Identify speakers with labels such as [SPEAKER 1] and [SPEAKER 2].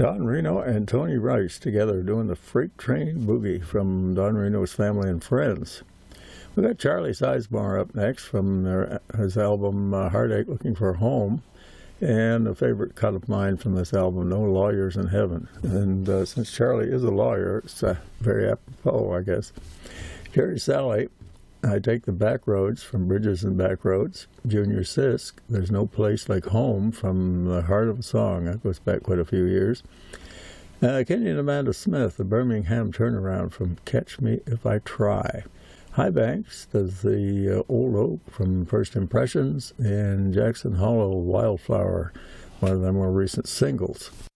[SPEAKER 1] Don Reno and Tony Rice together doing the Freight Train Boogie from Don Reno's Family and Friends. We got Charlie Sizemore up next from his album Heartache Looking for a Home, and a favorite cut of mine from this album, No Lawyers in Heaven. And since Charlie is a lawyer, it's very apropos, I guess. Jerry Salley, I Take the Back Roads from Bridges and Back Roads. Junior Sisk, There's No Place Like Home from The Heart of a Song. That goes back quite a few years. Kenny and Amanda Smith, the Birmingham Turnaround from Catch Me If I Try. High Banks does the Old Oak from First Impressions, and Jackson Hollow Wildflower, one of their more recent singles.